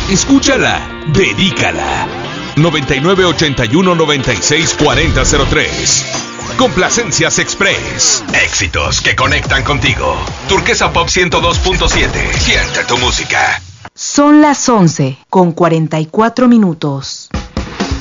Escúchala, dedícala. 9981-964003. Complacencias Express. Éxitos que conectan contigo. Turquesa Pop 102.7. Siente tu música. Son las 11:44.